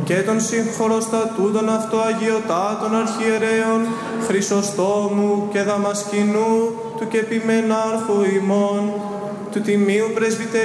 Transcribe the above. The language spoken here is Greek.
και των συγχωροστατούντων αυτοαγιωτάτων αρχιερέων Χρυσοστόμου και Δαμασκηνού του και ποιμενάρχου ημών, του Τιμίου Πρεσβυτερίου